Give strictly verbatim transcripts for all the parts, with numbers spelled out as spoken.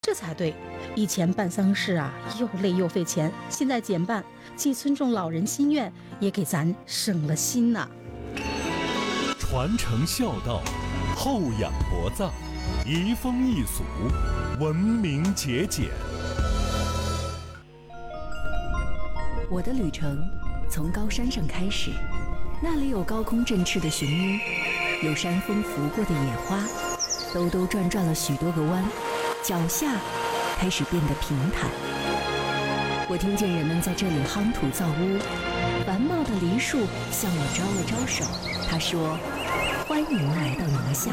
这才对。以前办丧事啊，又累又费钱，现在减半，既尊重老人心愿，也给咱省了心呐、啊。 传承孝道，厚养薄葬，移风易俗，文明节俭。 我的旅程从高山上开始，那里有高空振翅的雄鹰，有山风拂过的野花，兜兜转转了许多个弯，脚下开始变得平坦。我听见人们在这里夯土造屋，繁茂的梨树向我招了招手，他说：“欢迎来到宁夏。”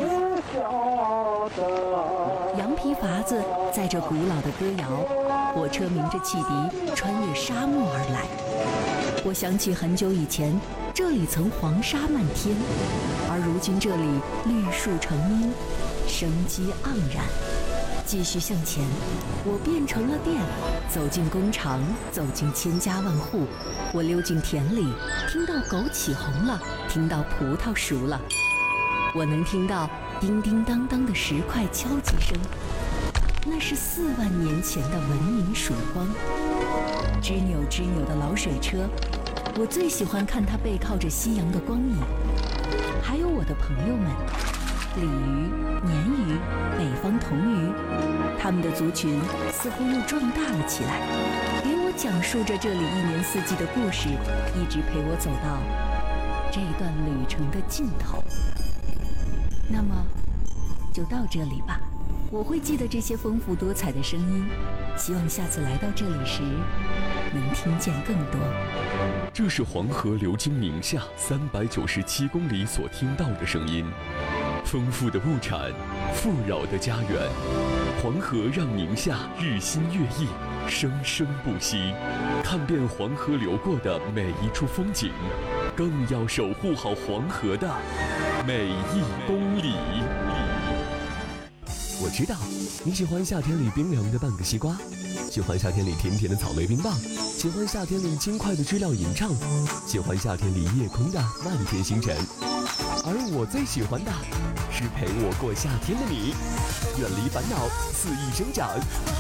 羊皮筏子载着古老的歌谣，火车鸣着汽笛，穿越沙漠而来。我想起很久以前，这里曾黄沙漫天，而如今这里绿树成荫，生机盎然。继续向前，我变成了店，走进工厂，走进千家万户。我溜进田里，听到枸杞红了，听到葡萄熟了。我能听到叮叮当当的石块敲击声，那是四万年前的文明曙光。吱扭吱扭的老水车，我最喜欢看它背靠着夕阳的光影。还有我的朋友们，鲤鱼、鲶鱼、北方童鱼，他们的族群似乎又壮大了起来，给我讲述着这里一年四季的故事，一直陪我走到这段旅程的尽头。那么就到这里吧，我会记得这些丰富多彩的声音，希望下次来到这里时能听见更多。 这是黄河流经宁夏三百九十七公里所听到的声音，丰富的物产，富饶的家园。黄河让宁夏日新月异，生生不息。看遍黄河流过的每一处风景，更要守护好黄河的每一公里。 我知道你喜欢夏天里冰凉的半个西瓜，喜欢夏天里甜甜的草莓冰棒，喜欢夏天里轻快的知了吟唱，喜欢夏天里夜空的漫天星辰。而我最喜欢的是陪我过夏天的你，远离烦恼，肆意生长。